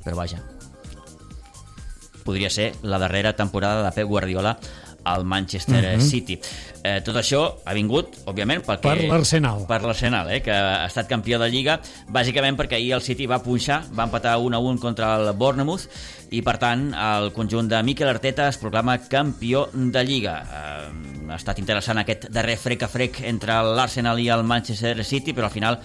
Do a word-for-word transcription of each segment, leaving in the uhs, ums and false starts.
però vaja, podria ser la darrera temporada de Pep Guardiola al Manchester uh-huh. City. Eh, tot això ha vingut, òbviament, perquè, per l'Arsenal. Per l'Arsenal, eh, que ha estat campió de Lliga, bàsicament perquè ahir el City va punxar, va empatar un a un contra el Bournemouth, i per tant el conjunt de Mikel Arteta es proclama campió de Lliga. Eh, ha estat interessant aquest darrer frec a frec entre l'Arsenal i el Manchester City, però al final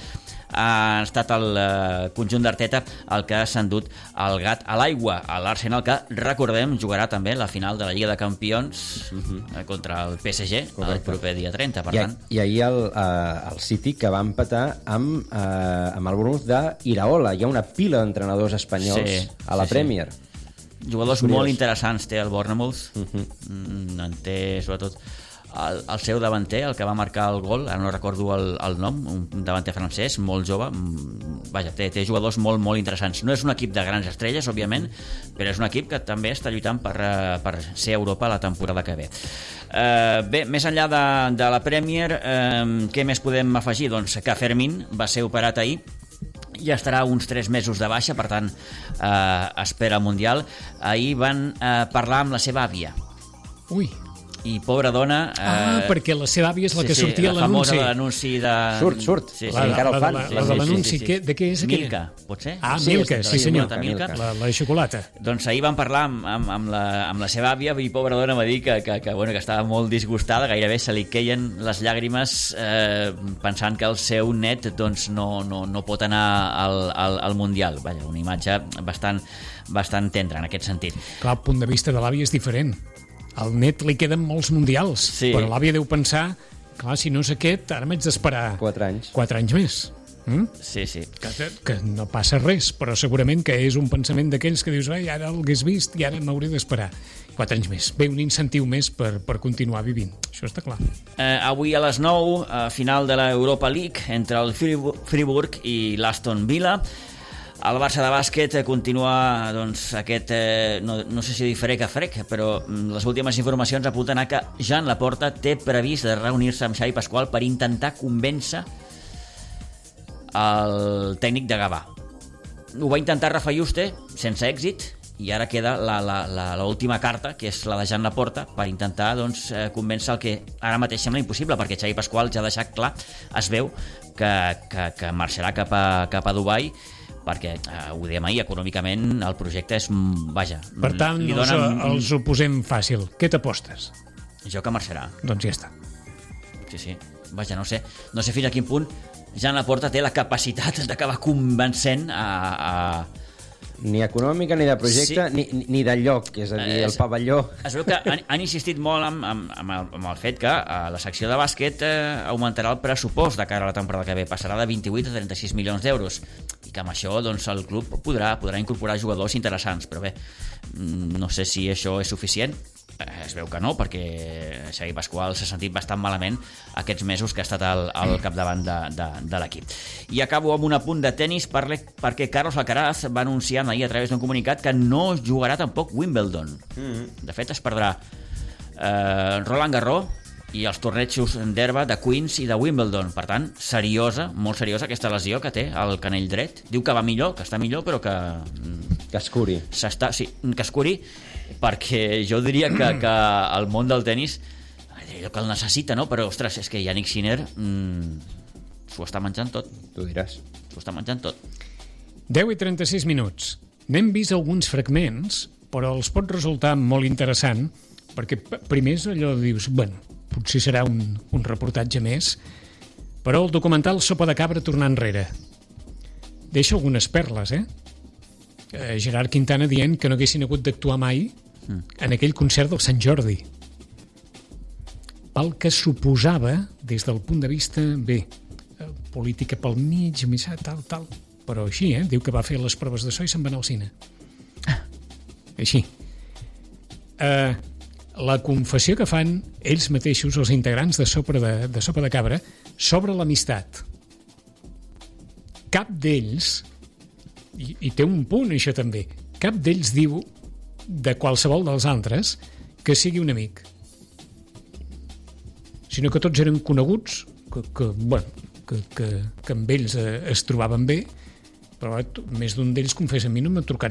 ha estat el eh, conjunt d'Arteta el que s'ha endut el gat a l'aigua. A l'Arsenal, que, recordem, jugarà també la final de la Lliga de Campions uh-huh. eh, contra el P S G. Correcte. El proper dia trenta, per I, tant. I ahir el, uh, el City, que va empatar amb, uh, amb el Bournemouth d'Iraola. Hi ha una pila d'entrenadors espanyols sí, a la sí, Premier. Sí. Jugadors Curiós. Molt interessants té el Bournemouth. Uh-huh. Mm, en té, sobretot, el, el seu davanter, el que va marcar el gol, ara no recordo el, el nom, un davanter francès, molt jove. Vaja, té, té jugadors molt, molt interessants. No és un equip de grans estrelles, òbviament, però és un equip que també està lluitant per, per ser a Europa la temporada que ve. Uh, bé, més enllà de, de la Premier, uh, què més podem afegir? Doncs que Fermín va ser operat ahir, ja estarà uns tres mesos de baixa, per tant eh, espera el Mundial. Ahir van eh, parlar amb la seva àvia. Ui. I pobra dona... Eh... Ah, perquè la seva àvia és la sí, que sortia sí, a l'anunci. La famosa l'anunci de... Surt, surt. Sí, sí. La, encara la, el fan. la, Sí, la de sí, l'anunci, sí, sí. que, de què és aquella? Milka, pot ser? Ah, Sí, Milka, és sí senyor. Milka. La, la de xocolata. Doncs ahir van parlar amb, amb, amb, la, amb la seva àvia, i pobra dona va dir que, que, que, bueno, que estava molt disgustada, gairebé se li queien les llàgrimes eh, pensant que el seu net doncs, no, no, no pot anar al, al, al Mundial. Vaja, una imatge bastant, bastant tendra en aquest sentit. Clar, el punt de vista de l'àvia és diferent. Al net li queden molts mundials, sí. Però l'àvia deu pensar, clar, si no és aquest, ara m'haig d'esperar Quatre anys. Quatre anys més. Mm? Sí, sí. Que, que no passa res, però segurament que és un pensament d'aquells que dius, ai, ara l'hagués vist i ara m'hauré d'esperar. Quatre anys més. Bé, un incentiu més per, per continuar vivint. Això està clar. Eh, avui a les nou, a final de l'Europa League, entre el Friburg i l'Aston Villa. El Barça de bàsquet continua doncs, aquest, eh, no, no sé si dir frec a frec, però les últimes informacions apunten a que Jean Laporta té previst de reunir-se amb Xavi Pasqual per intentar convèncer el tècnic de Gavà. Ho va intentar Rafa Juste, sense èxit, i ara queda l'última carta, que és la de Jean Laporta, per intentar doncs, convèncer el que ara mateix sembla impossible, perquè Xavi Pasqual ja ha deixat clar, es veu que, que, que marxarà cap a, cap a Dubai, perquè, eh, ho dèiem ahir, econòmicament el projecte és, vaja... Per tant, li els, donen... els ho posem fàcil. Què t'apostes? Jo que marxarà. Doncs ja està. Sí, sí. Vaja, no sé, no sé fins a quin punt Jean Laporta té la capacitat d'acabar convencent a... a... Ni econòmica, ni de projecte, sí. ni, ni de lloc, és a dir, el pavelló. Es veu que han, han insistit molt amb, amb, amb, el, amb el fet que a la secció de bàsquet eh, augmentarà el pressupost de cara a la temporada que ve, passarà de vint-i-vuit a trenta-sis milions d'euros, i que amb això doncs, el club podrà, podrà incorporar jugadors interessants, però bé, no sé si això és suficient. Es veu que no, perquè Xavi Pasqual s'ha sentit bastant malament aquests mesos que ha estat al, al capdavant de, de, de l'equip. I acabo amb un apunt de tennis per perquè Carlos Alcaraz va anunciar ahir a través d'un comunicat que no jugarà tampoc Wimbledon. Mm-hmm. De fet, es perdrà eh, Roland Garros i els tornejos d'herba de Queens i de Wimbledon. Per tant, seriosa, molt seriosa aquesta lesió que té al canell dret. Diu que va millor, que està millor, però que... Que es curi. S'està, sí, que es curi, perquè jo diria que, que el món del tennis que el necessita, no? Però, ostres, és que Yannick Sinner mmm, s'ho està menjant tot. Tu diràs. S'ho està menjant tot. deu i trenta-sis minuts. N'hem vist alguns fragments, però els pot resultar molt interessant, perquè primer és allò de dius, bueno, potser serà un, un reportatge més, però el documental Sopa de cabra tornar enrere deixa algunes perles, eh? eh Gerard Quintana dient que no haguessin hagut d'actuar mai en aquell concert del Sant Jordi, pel que suposava des del punt de vista bé, política pel mig, tal, tal, però així, eh? Diu que va fer les proves de so i se'n va anar al cine. Així. Eh, la confessió que fan ells mateixos, els integrants de Sopa de, de, Sopa de Cabra, sobre l'amistat. Cap d'ells, i, i té un punt això també, cap d'ells diu de qualsevol dels altres que sigui un amic, sinó que tots eren coneguts, que, que, bueno, que, que, que amb ells eh, es trobaven bé, però més d'un d'ells confessa, a mi no m'ha trucat